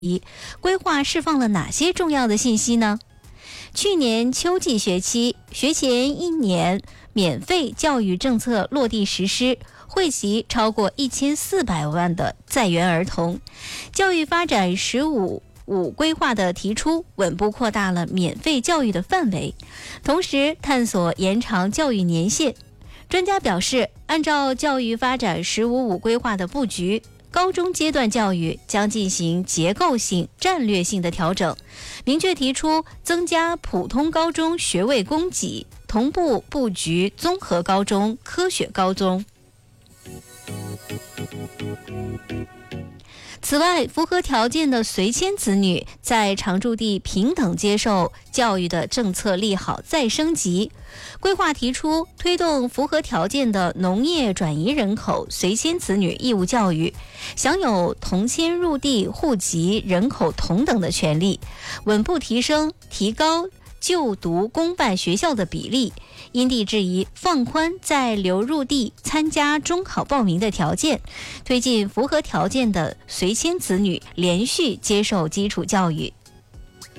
规划释放了哪些重要的信息呢？去年秋季学期，学前1年免费教育政策落地实施，惠及超过1400万的在园儿童。教育发展15规划的提出，稳步扩大了免费教育的范围，同时探索延长教育年限。专家表示，按照教育发展15规划的布局，高中阶段教育将进行结构性、战略性的调整，明确提出增加普通高中学位供给，同步布局综合高中、科学高中。此外，符合条件的随迁子女在常住地平等接受教育的政策利好再升级。规划提出推动符合条件的农业转移人口随迁子女义务教育，享有同迁入地、户籍、人口同等的权利，稳步提高就读公办学校的比例，因地制宜放宽在留入地参加中考报名的条件，推进符合条件的随迁子女连续接受基础教育。